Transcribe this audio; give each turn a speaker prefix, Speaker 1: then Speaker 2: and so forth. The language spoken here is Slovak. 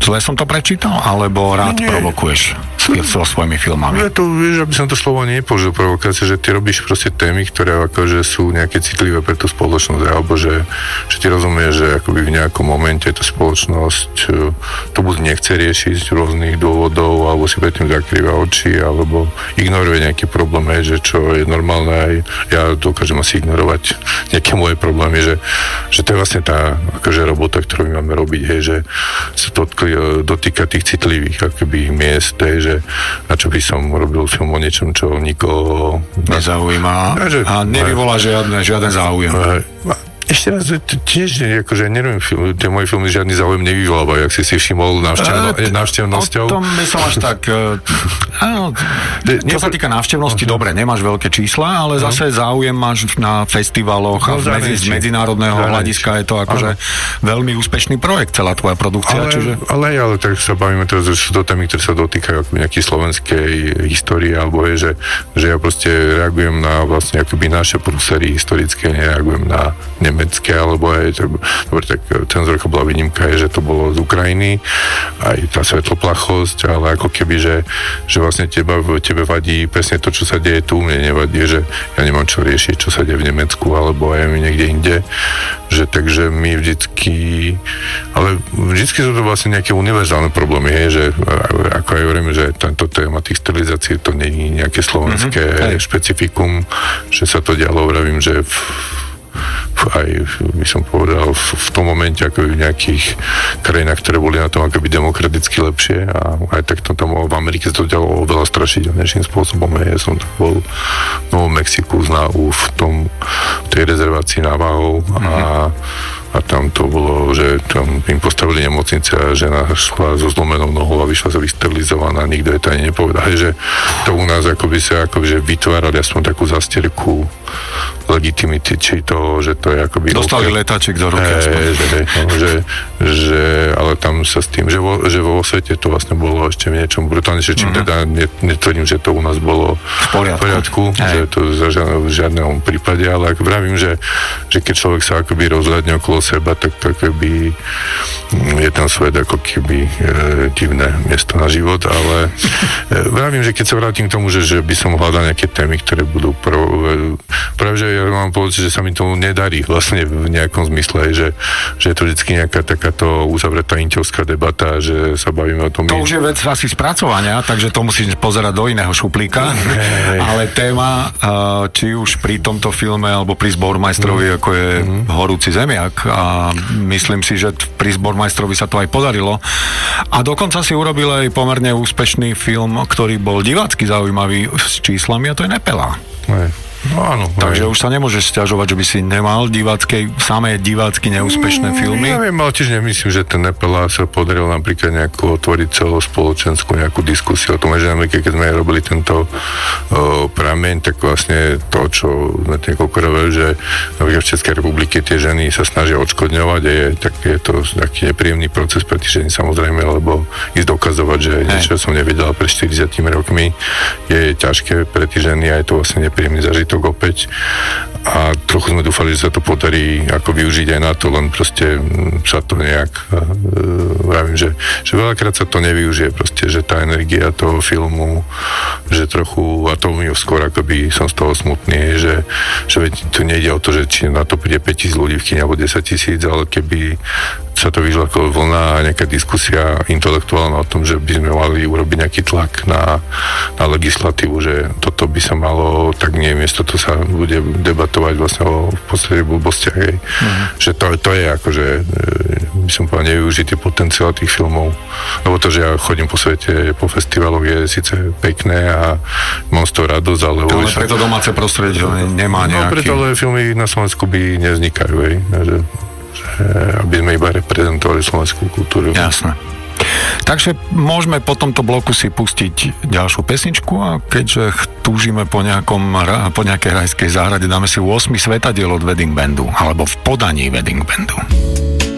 Speaker 1: Zle som to prečítal, alebo rád provokuješ so svojimi filmami?
Speaker 2: Ja to, vieš, aby som to slovo nepoužil provokácie, že ty robíš proste témy, ktoré akože sú nejaké citlivé pre tú spoločnosť, alebo že ty rozumieš, že akoby v nejakom momente tá spoločnosť to buď nechce riešiť z rôznych dôvodov, alebo si predtým zakrýva oči, alebo ignoruje nejaký problém, že čo je normálne, aj ja dokážem asi ignorovať nejaké moje problémy, že to je vlastne tá akože robota, ktorú my máme robiť, hej, že sa to dotýka tých citlivých akoby miest, hej, že na čo by som robil film o niečom, čo nikoho
Speaker 1: nezaujíma a nevyvolá žiaden záujem.
Speaker 2: Ešte raz, tiež akože nerobím film, tie moje filmy žiadny záujem nevyvolávajú, ak si všimol návštevnosťou.
Speaker 1: O tom by som až tak... áno, čo sa týka návštevnosti, dobre, nemáš veľké čísla, ale zase záujem máš na festivaloch a z medzinárodného hľadiska je to akože veľmi úspešný projekt, celá tvoja produkcia.
Speaker 2: Ale tak sa bavíme teraz, že sú to témy, ktoré sa dotýkajú nejakej slovenskej histórie, alebo je, že ja proste reagujem na vlastne akoby naše prúsery historické, nereagujem na nemecké, alebo aj, dobre, tak Cenzorka bola výnimka, je, že to bolo z Ukrajiny, aj tá svetloplachosť, ale ako keby, že vlastne tebe vadí presne to, čo sa deje tu, mne nevadí, že ja nemám čo riešiť, čo sa deje v Nemecku, alebo aj niekde inde, že takže my vždycky sú to vlastne nejaké univerzálne problémy, že ako aj hovorím, že tento téma tých sterilizácií to nie je nejaké slovenské špecifikum, že sa to dialo, vravím, že aj by som povedal v tom momente ako v nejakých krajinách, ktoré boli na tom akoby demokraticky lepšie a aj tak to tam v Amerike to dialo oveľa strašidelnejším spôsobom. Ja som tak bol v Novom Mexiku v tej rezervácii Navajov a tam to bolo, že tam im postavili nemocnice a žena šla so zlomenou nohou a vyšla sa vysterilizovaná, nikto je to ani nepovedal, že to u nás akoby sa akoby vytvárali aspoň takú zastierku legitimity, či to, že to je akoby...
Speaker 1: Dostali letáčik do ruky.
Speaker 2: Ale tam sa s tým, že vo svete to vlastne bolo ešte niečom brutálnejšie, čím teda netvrdím, že to u nás bolo v poriadku, že to v žiadnom prípade, ale ako vravím, že keď človek sa akoby rozhľadne okolo seba, tak akoby je tam svet ako keby divné miesto na život, ale vravím, že keď sa vrátim k tomu, že by som hľadal nejaké témy, ktoré budú práve, že ja mám pocit, že sa mi to nedarí vlastne v nejakom zmysle, že je to vždycky nejaká takáto uzavretá inťovská debata, že sa bavíme o tom...
Speaker 1: To už je vec asi spracovania, takže to musíš pozerať do iného šuplíka, ale téma, či už pri tomto filme, alebo pri Zbormajstrovi, ako je Horúci zemiak, a myslím si, že pri Zbormajstrovi sa to aj podarilo. A dokonca si urobil aj pomerne úspešný film, ktorý bol divácky zaujímavý s číslami, a to je Nepela.
Speaker 2: No áno.
Speaker 1: Takže už sa môžeš sťažovať, že by si nemal samé divácky neúspešné filmy.
Speaker 2: Ja viem, ale tiež nemyslím, že ten Nepela sa podaril napríklad nejakú otvoriť celospoločenskú nejakú diskusiu o tom, že keď sme robili tento prameň, tak vlastne to, čo sme niekoľko robili, že napríklad v Českej republike tie ženy sa snažia odškodňovať a je to taký nepríjemný proces pre tie ženy samozrejme, lebo ísť dokazovať, že niečo som nevedela pred 40 rokmi je ťažké pre tie ženy a je to vlastne nepríjemný zažitok opäť a trochu sme dúfali, že sa to podarí ako využiť aj na to, len proste sa to nejak vravím, že veľakrát sa to nevyužije proste, že tá energia toho filmu, že trochu, a to mi skôr akoby som z toho smutný, že to nejde o to, že či na to príde 5,000 ľudí v kine alebo 10,000, ale keby sa to vyšla ako vlna a nejaká diskusia intelektuálna o tom, že by sme mali urobiť nejaký tlak na legislatívu, že toto by sa malo, tak nie, miesto to sa bude debatovať vlastne o v podstate blbostiach, že to je akože by som povedal nevyužitý potenciál tých filmov, lebo to, že ja chodím po svete, po festivaloch je síce pekné a mám z toho radosť, ale
Speaker 1: preto domáce prostredie nemá nejaký...
Speaker 2: No preto, ale filmy na Slovensku by nevznikajú, že aby sme iba reprezentovali slovenskú kultúru.
Speaker 1: Jasné. Takže môžeme po tomto bloku si pustiť ďalšiu pesničku a keďže túžime po nejakej rajskej záhrade, dáme si 8 svetadiel od Wedding Bandu, alebo v podaní Wedding Bandu.